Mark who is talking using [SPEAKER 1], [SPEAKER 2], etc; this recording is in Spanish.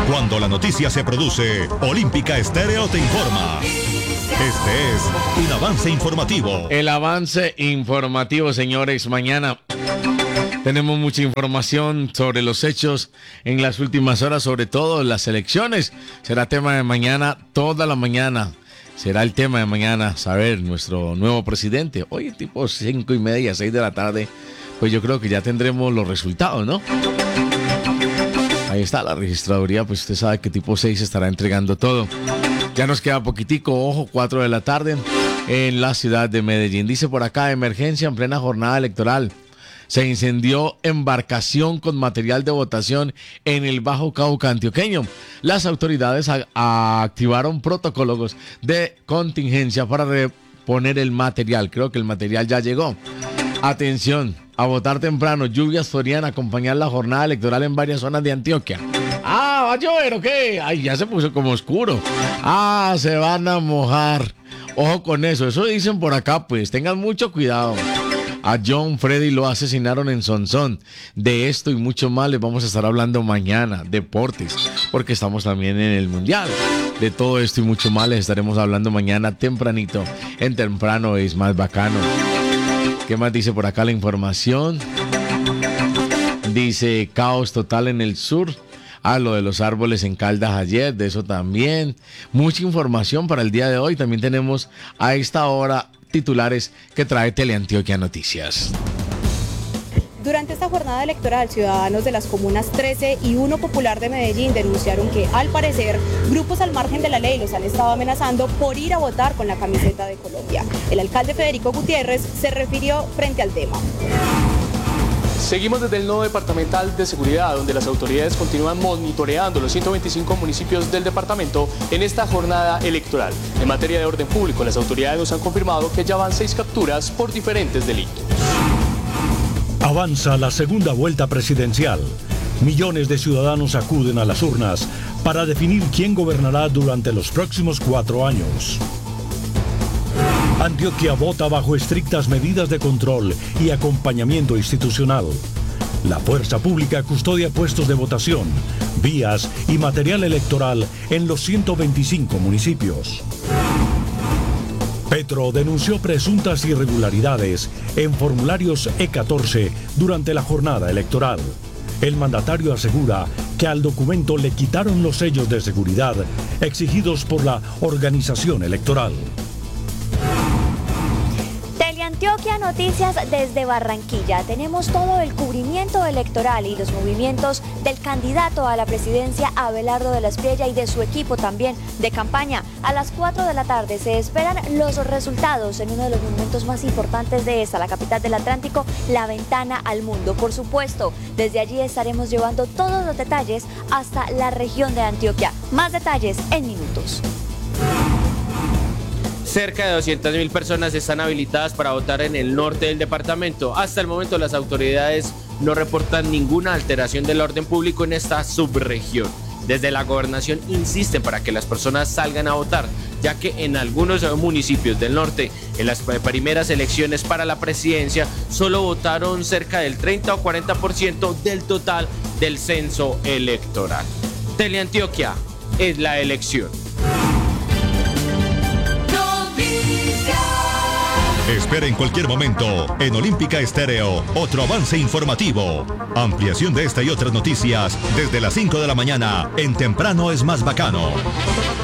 [SPEAKER 1] Cuando la noticia se produce, Olímpica Estéreo te informa. Este es un avance informativo.
[SPEAKER 2] El avance informativo, señores. Mañana tenemos mucha información sobre los hechos en las últimas horas, sobre todo las elecciones. Será tema de mañana, toda la mañana. Será el tema de mañana, saber nuestro nuevo presidente. Hoy tipo 5:30, 6 de la tarde, pues yo creo que ya tendremos los resultados, ¿no? Ahí está la registraduría, pues usted sabe que tipo 6 estará entregando todo. Ya nos queda poquitico, ojo, 4 de la tarde en la ciudad de Medellín. Dice por acá, emergencia en plena jornada electoral. Se incendió embarcación con material de votación en el Bajo Cauca antioqueño. Las autoridades activaron protocolos de contingencia para reponer el material. Creo que el material ya llegó. Atención, a votar temprano. Lluvias podrían acompañar la jornada electoral en varias zonas de Antioquia. Ah, ¿va a llover o qué? Ay, ya se puso como oscuro. Ah, se van a mojar. Ojo con eso. Eso dicen por acá, pues. Tengan mucho cuidado. A John Freddy lo asesinaron en Sonsón. De esto y mucho más les vamos a estar hablando mañana. Deportes, porque estamos también en el Mundial. De todo esto y mucho más les estaremos hablando mañana tempranito. En Temprano es más bacano. ¿Qué más dice por acá la información? Dice caos total en el sur. Lo de los árboles en Caldas ayer, de eso también. Mucha información para el día de hoy. También tenemos a esta hora titulares que trae Teleantioquia Noticias.
[SPEAKER 3] Durante esta jornada electoral, ciudadanos de las comunas 13 y 1 Popular de Medellín denunciaron que, al parecer, grupos al margen de la ley los han estado amenazando por ir a votar con la camiseta de Colombia. El alcalde Federico Gutiérrez se refirió frente al tema.
[SPEAKER 4] Seguimos desde el nodo departamental de seguridad, donde las autoridades continúan monitoreando los 125 municipios del departamento en esta jornada electoral. En materia de orden público, las autoridades nos han confirmado que ya van 6 capturas por diferentes delitos.
[SPEAKER 5] Avanza la segunda vuelta presidencial. Millones de ciudadanos acuden a las urnas para definir quién gobernará durante los próximos 4 años. Antioquia vota bajo estrictas medidas de control y acompañamiento institucional. La fuerza pública custodia puestos de votación, vías y material electoral en los 125 municipios. Petro denunció presuntas irregularidades en formularios E14 durante la jornada electoral. El mandatario asegura que al documento le quitaron los sellos de seguridad exigidos por la organización electoral.
[SPEAKER 6] Antioquia Noticias desde Barranquilla. Tenemos todo el cubrimiento electoral y los movimientos del candidato a la presidencia Abelardo de la Espriella y de su equipo también de campaña. A las 4 de la tarde se esperan los resultados en uno de los monumentos más importantes de esta, la capital del Atlántico, la ventana al mundo. Por supuesto, desde allí estaremos llevando todos los detalles hasta la región de Antioquia. Más detalles en minutos.
[SPEAKER 7] Cerca de 200.000 personas están habilitadas para votar en el norte del departamento. Hasta el momento las autoridades no reportan ninguna alteración del orden público en esta subregión. Desde la gobernación insisten para que las personas salgan a votar, ya que en algunos municipios del norte, en las primeras elecciones para la presidencia, solo votaron cerca del 30 o 40% del total del censo electoral. Teleantioquia es la elección.
[SPEAKER 1] Espera en cualquier momento en Olímpica Estéreo otro avance informativo. Ampliación de esta y otras noticias desde las 5 de la mañana en Temprano es más bacano.